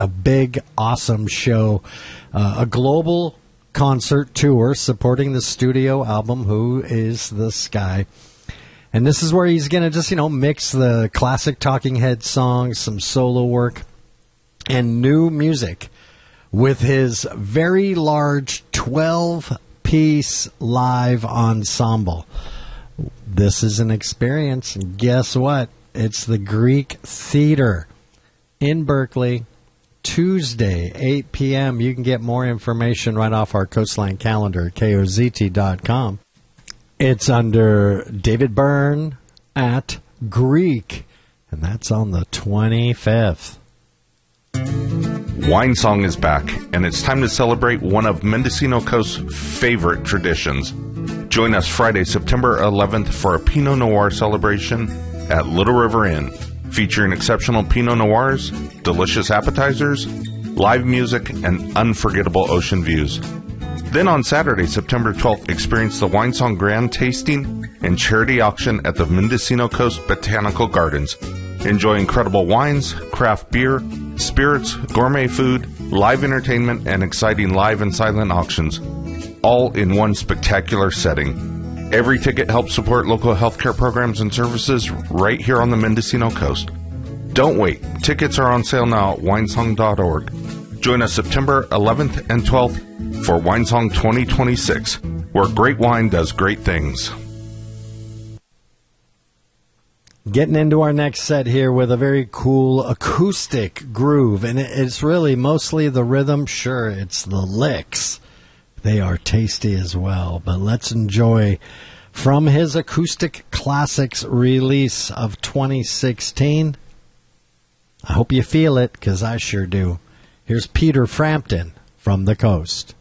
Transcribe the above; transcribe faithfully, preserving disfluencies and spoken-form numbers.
a big, awesome show, uh, a global concert tour supporting the studio album, Who Is This Guy? And this is where he's going to just, you know, mix the classic Talking Heads songs, some solo work, and new music with his very large twelve-piece live ensemble. This is an experience, and guess what? It's the Greek Theater in Berkeley, Tuesday, eight p.m. You can get more information right off our Coastline calendar at K O Z T dot com. It's under David Byrne at Greek, and that's on the twenty-fifth. Wine Song is back, and it's time to celebrate one of Mendocino Coast's favorite traditions. Join us Friday, September eleventh for a Pinot Noir celebration at Little River Inn, featuring exceptional Pinot Noirs, delicious appetizers, live music, and unforgettable ocean views. Then on Saturday, September twelfth, experience the Wine Song Grand Tasting and Charity Auction at the Mendocino Coast Botanical Gardens. Enjoy incredible wines, craft beer, spirits, gourmet food, live entertainment, and exciting live and silent auctions, all in one spectacular setting. Every ticket helps support local healthcare programs and services right here on the Mendocino Coast. Don't wait. Tickets are on sale now at winesong dot org. Join us September eleventh and twelfth for Winesong twenty twenty-six, where great wine does great things. Getting into our next set here with a very cool acoustic groove, and it's really mostly the rhythm. Sure, it's the licks. They are tasty as well, but let's enjoy from his Acoustic Classics release of twenty sixteen. I hope you feel it, because I sure do. Here's Peter Frampton from the Coast.